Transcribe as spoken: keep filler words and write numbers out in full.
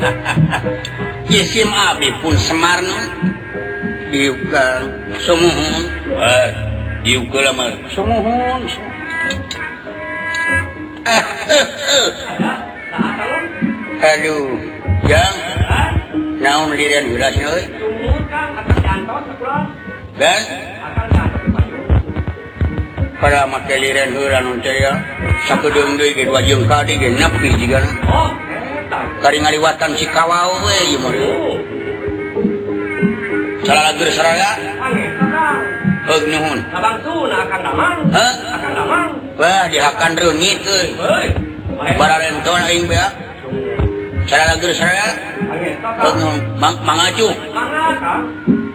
Isim abi pun Semarno diuka sumuhun eh diuka lamar sumuhun aduh yang naon liran ulas euy dan para make liran heula nu teh ya sakedeung deui ge dua jeung kadi ge nepi jiga kari ngaliwatan si kawao we ieu mah salalagur saraya heug nuhun sabangtuna akan damang heh akan damang wah dihakan reungit euy bararenton aing bea salalagur saraya heug nuhun mang mangacu mangaka